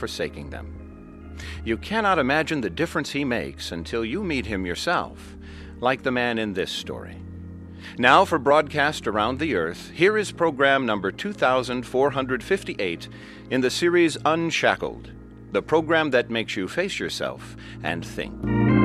forsaking them. You cannot imagine the difference he makes until you meet him yourself, like the man in this story. Now, for broadcast around the earth, here is program number 2458 in the series Unshackled, the program that makes you face yourself and think.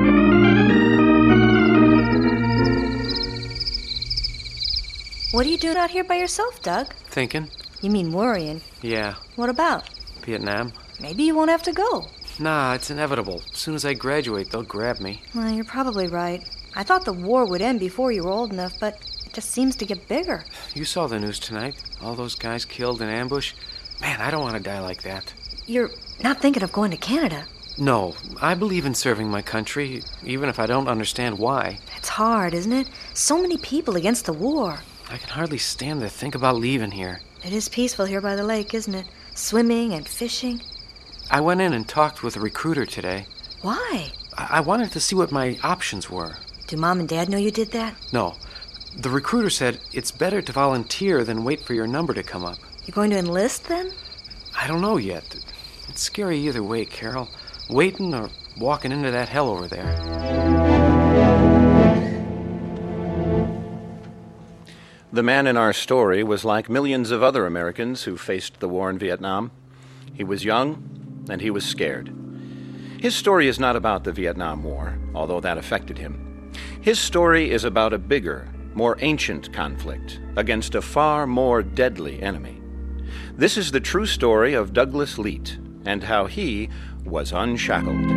What are you doing out here by yourself, Doug? Thinking. You mean worrying? Yeah. What about? Vietnam. Maybe you won't have to go. Nah, it's inevitable. As soon as I graduate, they'll grab me. Well, you're probably right. I thought the war would end before you were old enough, but it just seems to get bigger. You saw the news tonight. All those guys killed in ambush. Man, I don't want to die like that. You're not thinking of going to Canada? No, I believe in serving my country, even if I don't understand why. It's hard, isn't it? So many people against the war. I can hardly stand to think about leaving here. It is peaceful here by the lake, isn't it? Swimming and fishing. I went in and talked with a recruiter today. Why? I wanted to see what my options were. Do Mom and Dad know you did that? No. The recruiter said it's better to volunteer than wait for your number to come up. You going to enlist then? I don't know yet. It's scary either way, Carol. Waiting or walking into that hell over there. The man in our story was like millions of other Americans who faced the war in Vietnam. He was young, and he was scared. His story is not about the Vietnam War, although that affected him. His story is about a bigger, more ancient conflict against a far more deadly enemy. This is the true story of Douglas Leete and how he was unshackled.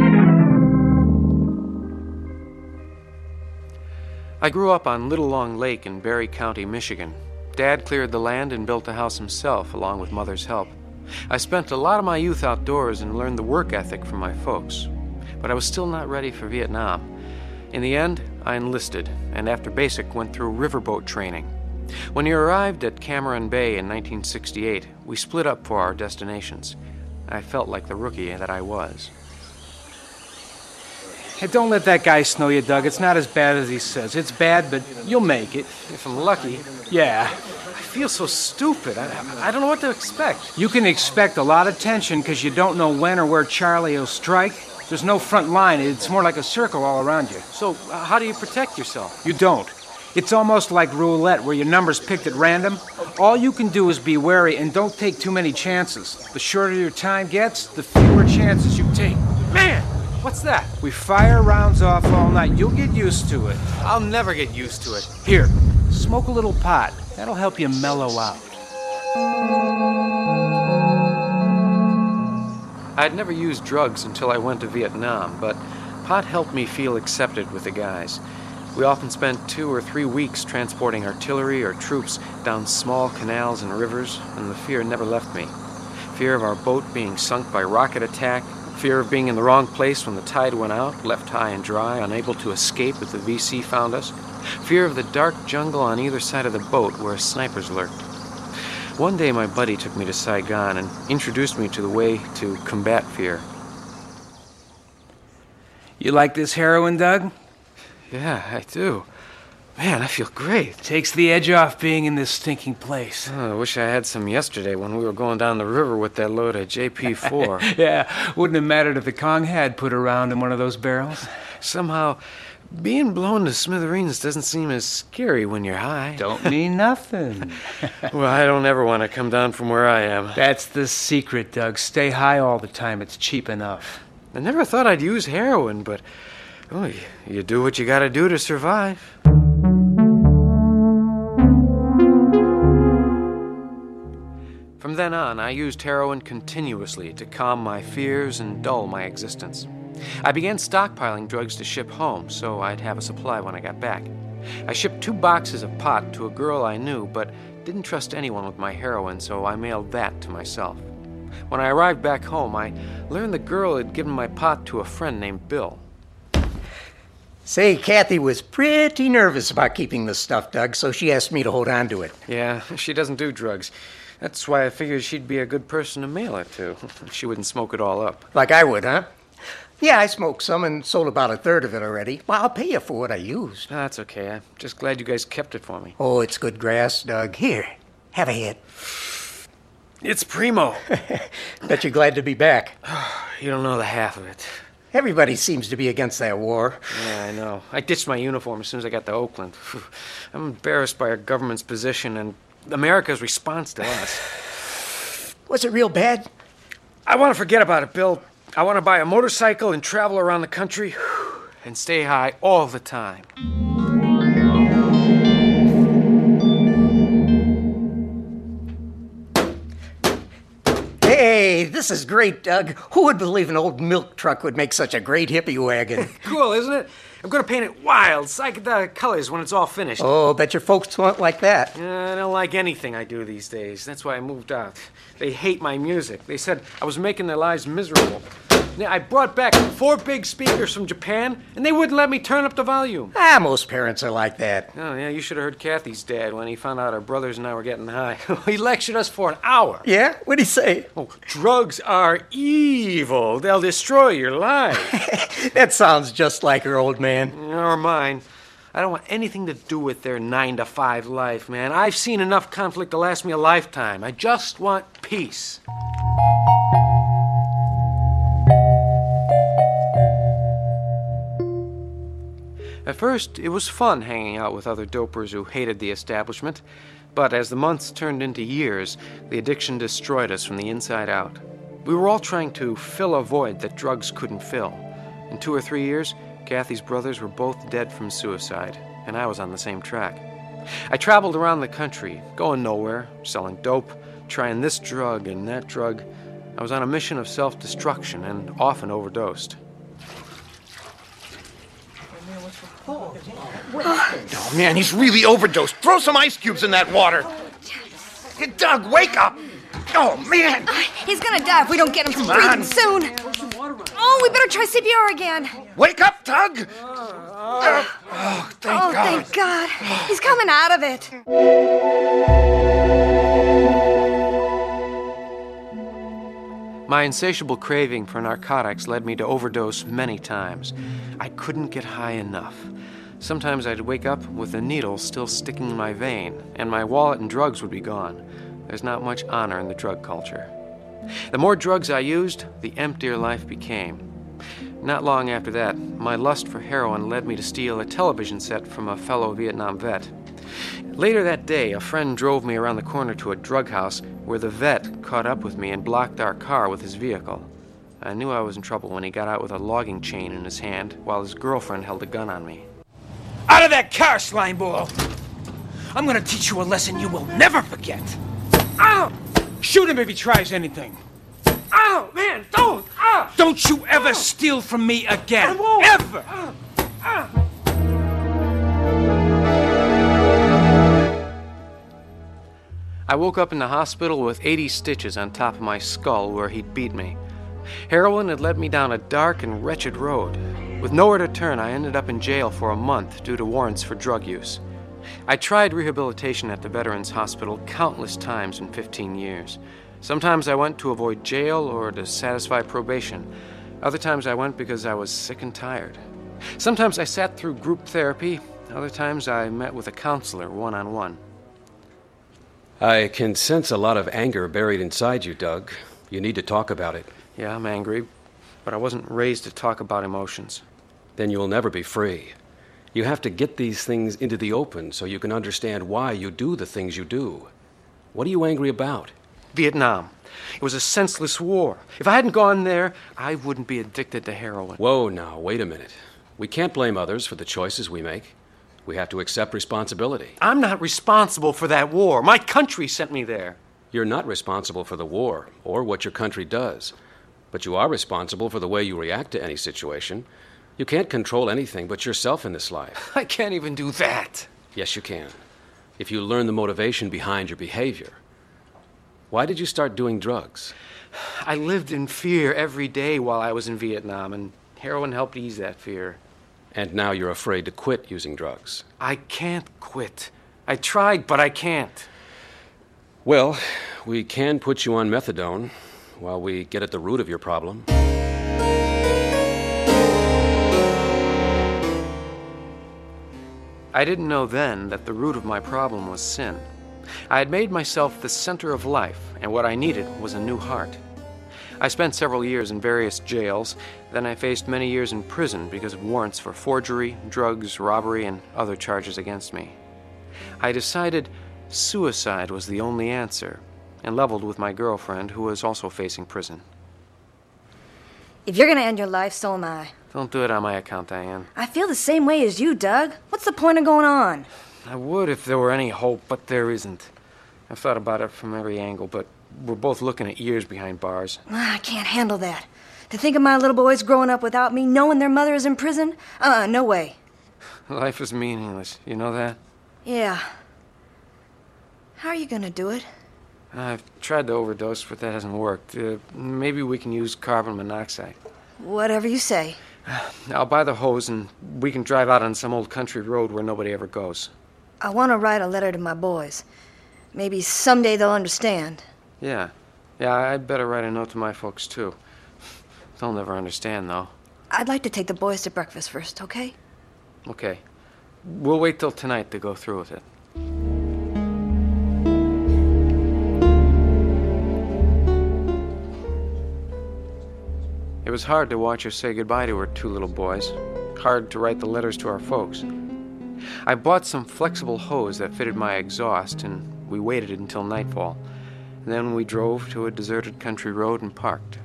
I grew up on Little Long Lake in Berry County, Michigan. Dad cleared the land and built the house himself, along with Mother's help. I spent a lot of my youth outdoors and learned the work ethic from my folks. But I was still not ready for Vietnam. In the end, I enlisted, and after basic, went through riverboat training. When we arrived at Cameron Bay in 1968, we split up for our destinations. I felt like the rookie that I was. Hey, don't let that guy snow you, Doug. It's not as bad as he says. It's bad, but you'll make it. If I'm lucky. Yeah. I feel so stupid. I don't know what to expect. You can expect a lot of tension because you don't know when or where Charlie will strike. There's no front line. It's more like a circle all around you. So, how do you protect yourself? You don't. It's almost like roulette where your number's picked at random. All you can do is be wary and don't take too many chances. The shorter your time gets, the fewer chances you take. Man! What's that? We fire rounds off all night. You'll get used to it. I'll never get used to it. Here, smoke a little pot. That'll help you mellow out. I'd never used drugs until I went to Vietnam, but pot helped me feel accepted with the guys. We often spent 2 or 3 weeks transporting artillery or troops down small canals and rivers, and the fear never left me. Fear of our boat being sunk by rocket attack, fear of being in the wrong place when the tide went out, left high and dry, unable to escape if the VC found us. Fear of the dark jungle on either side of the boat where snipers lurked. One day my buddy took me to Saigon and introduced me to the way to combat fear. You like this heroin, Doug? Yeah, I do. Man, I feel great. Takes the edge off being in this stinking place. Oh, I wish I had some yesterday when we were going down the river with that load of JP4. Yeah, wouldn't have mattered if the Kong had put a round in one of those barrels. Somehow, being blown to smithereens doesn't seem as scary when you're high. Don't mean nothing. Well, I don't ever want to come down from where I am. That's the secret, Doug. Stay high all the time. It's cheap enough. I never thought I'd use heroin, but you do what you gotta do to survive. From then on, I used heroin continuously to calm my fears and dull my existence. I began stockpiling drugs to ship home, so I'd have a supply when I got back. I shipped 2 boxes of pot to a girl I knew, but didn't trust anyone with my heroin, so I mailed that to myself. When I arrived back home, I learned the girl had given my pot to a friend named Bill. Say, Kathy was pretty nervous about keeping the stuff, Doug, so she asked me to hold on to it. Yeah, she doesn't do drugs. That's why I figured she'd be a good person to mail it to. She wouldn't smoke it all up. Like I would, huh? Yeah, I smoked some and sold about 1/3 of it already. Well, I'll pay you for what I used. No, that's okay. I'm just glad you guys kept it for me. Oh, it's good grass, Doug. Here, have a hit. It's Primo. Bet you're glad to be back. You don't know the half of it. Everybody seems to be against that war. Yeah, I know. I ditched my uniform as soon as I got to Oakland. I'm embarrassed by our government's position and America's response to us. Was it real bad? I want to forget about it, Bill. I want to buy a motorcycle and travel around the country and stay high all the time. Hey, this is great, Doug. Who would believe an old milk truck would make such a great hippie wagon? Cool, isn't it? I'm going to paint it wild, psychedelic colors when it's all finished. Oh, bet your folks won't like that. I don't like anything I do these days. That's why I moved out. They hate my music. They said I was making their lives miserable. Now, I brought back 4 big speakers from Japan, and they wouldn't let me turn up the volume. Most parents are like that. Oh, yeah, you should have heard Kathy's dad when he found out our brothers and I were getting high. He lectured us for an hour. Yeah? What'd he say? Oh, drugs are evil. They'll destroy your life. That sounds just like her, old man. Or mine. I don't want anything to do with their 9-to-5 life, man. I've seen enough conflict to last me a lifetime. I just want peace. At first, it was fun hanging out with other dopers who hated the establishment, but as the months turned into years, the addiction destroyed us from the inside out. We were all trying to fill a void that drugs couldn't fill. In 2 or 3 years, Kathy's brothers were both dead from suicide, and I was on the same track. I traveled around the country, going nowhere, selling dope, trying this drug and that drug. I was on a mission of self-destruction and often overdosed. Oh, man, he's really overdosed. Throw some ice cubes in that water. Hey, Doug, wake up. Oh, man. He's gonna die if we don't get him some breathing soon. Oh, we better try CPR again. Wake up, Doug. Thank God. Thank God. He's coming out of it. My insatiable craving for narcotics led me to overdose many times. I couldn't get high enough. Sometimes I'd wake up with a needle still sticking in my vein, and my wallet and drugs would be gone. There's not much honor in the drug culture. The more drugs I used, the emptier life became. Not long after that, my lust for heroin led me to steal a television set from a fellow Vietnam vet. Later that day, a friend drove me around the corner to a drug house where the vet caught up with me and blocked our car with his vehicle. I knew I was in trouble when he got out with a logging chain in his hand while his girlfriend held a gun on me. Out of that car, Slimeball! I'm gonna teach you a lesson you will never forget. Ow! Shoot him if he tries anything. Ow, man, don't! Ah! Don't you ever steal from me again. I won't! Ever! I woke up in the hospital with 80 stitches on top of my skull where he'd beat me. Heroin had led me down a dark and wretched road. With nowhere to turn, I ended up in jail for a month due to warrants for drug use. I tried rehabilitation at the Veterans Hospital countless times in 15 years. Sometimes I went to avoid jail or to satisfy probation. Other times I went because I was sick and tired. Sometimes I sat through group therapy. Other times I met with a counselor one-on-one. I can sense a lot of anger buried inside you, Doug. You need to talk about it. Yeah, I'm angry, but I wasn't raised to talk about emotions. Then you'll never be free. You have to get these things into the open so you can understand why you do the things you do. What are you angry about? Vietnam. It was a senseless war. If I hadn't gone there, I wouldn't be addicted to heroin. Whoa, now, wait a minute. We can't blame others for the choices we make. We have to accept responsibility. I'm not responsible for that war. My country sent me there. You're not responsible for the war or what your country does, but you are responsible for the way you react to any situation. You can't control anything but yourself in this life. I can't even do that. Yes, you can. If you learn the motivation behind your behavior. Why did you start doing drugs? I lived in fear every day while I was in Vietnam, and heroin helped ease that fear. And now you're afraid to quit using drugs. I can't quit. I tried, but I can't. Well, we can put you on methadone while we get at the root of your problem. I didn't know then that the root of my problem was sin. I had made myself the center of life, and what I needed was a new heart. I spent several years in various jails, then I faced many years in prison because of warrants for forgery, drugs, robbery, and other charges against me. I decided suicide was the only answer, and leveled with my girlfriend, who was also facing prison. If you're gonna end your life, so am I. Don't do it on my account, Diane. I feel the same way as you, Doug. What's the point of going on? I would if there were any hope, but there isn't. I've thought about it from every angle, but we're both looking at years behind bars. I can't handle that. To think of my little boys growing up without me, knowing their mother is in prison? No way. Life is meaningless. You know that? Yeah. How are you gonna do it? I've tried to overdose, but that hasn't worked. Maybe we can use carbon monoxide. Whatever you say. I'll buy the hose, and we can drive out on some old country road where nobody ever goes. I want to write a letter to my boys. Maybe someday they'll understand. Yeah, I'd better write a note to my folks, too. They'll never understand, though. I'd like to take the boys to breakfast first, okay? Okay. We'll wait till tonight to go through with it. It was hard to watch her say goodbye to her two little boys. Hard to write the letters to our folks. I bought some flexible hose that fitted my exhaust, and we waited until nightfall. Then we drove to a deserted country road and parked.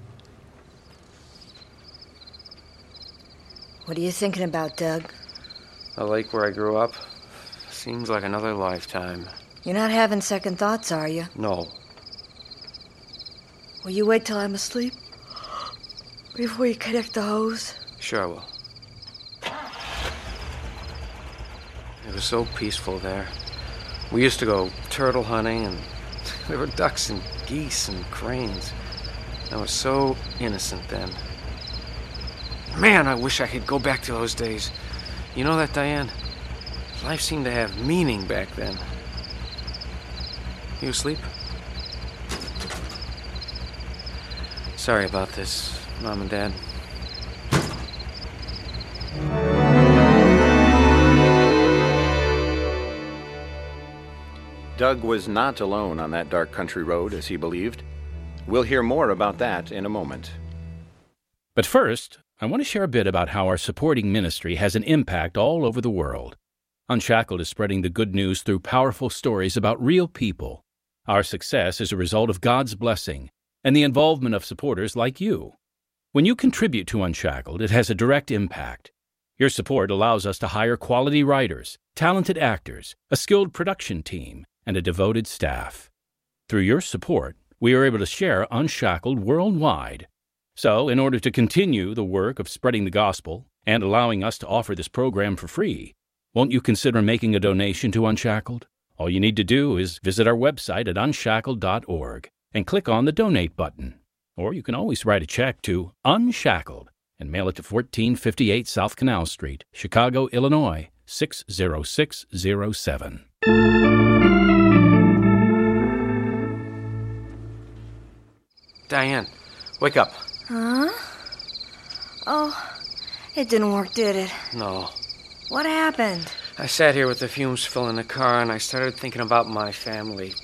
What are you thinking about, Doug? The lake where I grew up seems like another lifetime. You're not having second thoughts, are you? No. Will you wait till I'm asleep? Before you connect the hose? Sure will. It was so peaceful there. We used to go turtle hunting, and there were ducks and geese and cranes. I was so innocent then. Man, I wish I could go back to those days. You know that, Diane? Life seemed to have meaning back then. You asleep? Sorry about this, Mom and Dad. Doug was not alone on that dark country road, as he believed. We'll hear more about that in a moment. But first, I want to share a bit about how our supporting ministry has an impact all over the world. Unshackled is spreading the good news through powerful stories about real people. Our success is a result of God's blessing and the involvement of supporters like you. When you contribute to Unshackled, it has a direct impact. Your support allows us to hire quality writers, talented actors, a skilled production team, and a devoted staff. Through your support, we are able to share Unshackled worldwide. So, in order to continue the work of spreading the gospel and allowing us to offer this program for free, won't you consider making a donation to Unshackled? All you need to do is visit our website at unshackled.org and click on the Donate button. Or you can always write a check to Unshackled and mail it to 1458 South Canal Street, Chicago, Illinois, 60607. Diane, wake up. Huh? Oh, it didn't work, did it? No. What happened? I sat here with the fumes filling the car, and I started thinking about my family.